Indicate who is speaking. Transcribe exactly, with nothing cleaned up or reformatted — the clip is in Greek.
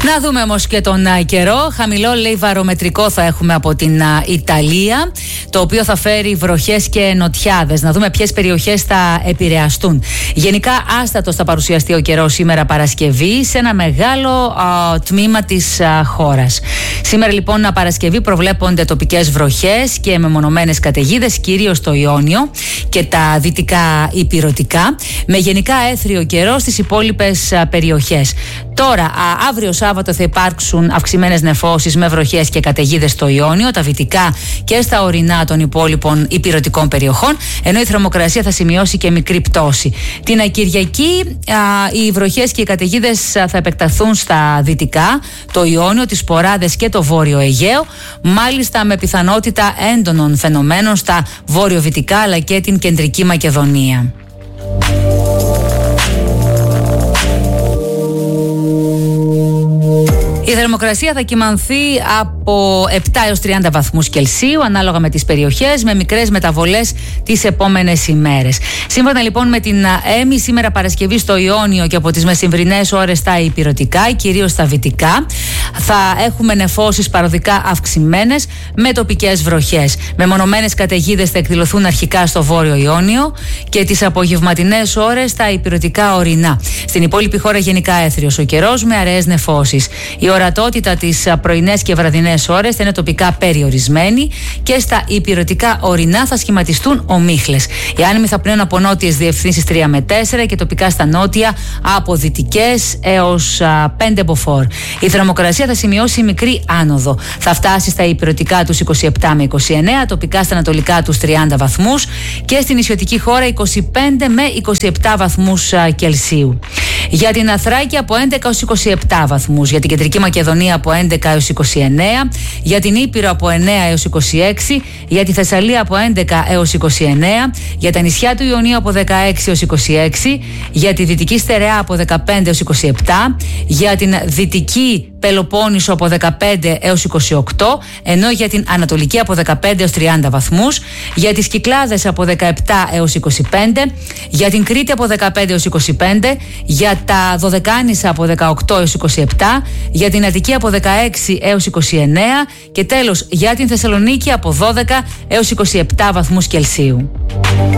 Speaker 1: Να δούμε όμως και τον α, καιρό. Χαμηλό, λέει, βαρομετρικό θα έχουμε από την α, Ιταλία, το οποίο θα φέρει βροχές και νοτιάδες. Να δούμε ποιες περιοχές θα επηρεαστούν. Γενικά άστατος θα παρουσιαστεί ο καιρός σήμερα Παρασκευή σε ένα μεγάλο α, τμήμα της α, χώρας. Σήμερα λοιπόν Παρασκευή προβλέπονται τοπικές βροχές και μεμονωμένες καταιγίδες, κυρίως στο Ιόνιο και τα δυτικά ηπειρωτικά, με γενικά έθριο καιρό στις υπόλοιπες α, περιοχές. Τώρα, α, αύριο Σάββατο θα υπάρξουν αυξημένες νεφώσεις με βροχές και καταιγίδες στο Ιόνιο, τα βυτικά και στα ορεινά των υπόλοιπων ηπειρωτικών περιοχών, ενώ η θερμοκρασία θα σημειώσει και μικρή πτώση. Την Κυριακή α, οι βροχές και οι καταιγίδες θα επεκταθούν στα δυτικά, το Ιόνιο, τις Ποράδες και το Βόρειο Αιγαίο, μάλιστα με πιθανότητα έντονων φαινομένων στα βορειοβυτικά αλλά και την κεντρική Μακεδονία. Η θερμοκρασία θα κυμανθεί από επτά έως τριάντα βαθμούς Κελσίου, ανάλογα με τις περιοχές, με μικρές μεταβολές τις επόμενες ημέρες. Σύμφωνα λοιπόν με την ΕΜΗ, σήμερα Παρασκευή στο Ιόνιο και από τις μεσημβρινές ώρες στα ηπειρωτικά, κυρίως στα βυτικά, θα έχουμε νεφώσεις παροδικά αυξημένες με τοπικές βροχές. Μεμονωμένες καταιγίδες θα εκδηλωθούν αρχικά στο Βόρειο Ιόνιο και τις απογευματινές ώρες στα ηπειρωτικά ορεινά. Στην υπόλοιπη χώρα γενικά έθριος ο καιρός με αραιές νεφώσεις. Η ορατότητα τις πρωινές και βραδινές ώρες θα είναι τοπικά περιορισμένη και στα ηπειρωτικά ορεινά θα σχηματιστούν ομίχλες. Οι άνεμοι θα πνέουν από νότιες διευθύνσεις τρία με τέσσερα και τοπικά στα νότια από δυτικές έως πέντε μποφόρ. Η θερμοκρασία θα σημειώσει μικρή άνοδο. Θα φτάσει στα ηπειρωτικά τους είκοσι επτά με είκοσι εννέα, τοπικά στα ανατολικά τους τριάντα βαθμούς και στην νησιωτική χώρα είκοσι πέντε με είκοσι επτά βαθμούς Κελσίου. Για την Θράκη από έντεκα έως είκοσι επτά βαθμούς, για την κεντρική Μακεδονία από έντεκα έως είκοσι εννέα, για την Ήπειρο από εννέα έως είκοσι έξι, για τη Θεσσαλία από έντεκα έως είκοσι εννέα, για τα νησιά του Ιωνίου από δεκαέξι έως είκοσι έξι, για τη Δυτική Στερεά από δεκαπέντε έως είκοσι επτά, για την Δυτική Πελοπόννησο από δεκαπέντε έως είκοσι οκτώ, ενώ για την Ανατολική από δεκαπέντε έως τριάντα βαθμούς, για τις Κυκλάδες από δεκαεπτά έως είκοσι πέντε, για την Κρήτη από δεκαπέντε έως είκοσι πέντε, για τα Δωδεκάνησα από δεκαοκτώ έως είκοσι επτά, για την Αττική από δεκαέξι έως είκοσι εννέα και τέλος για την Θεσσαλονίκη από δώδεκα έως είκοσι επτά βαθμούς Κελσίου.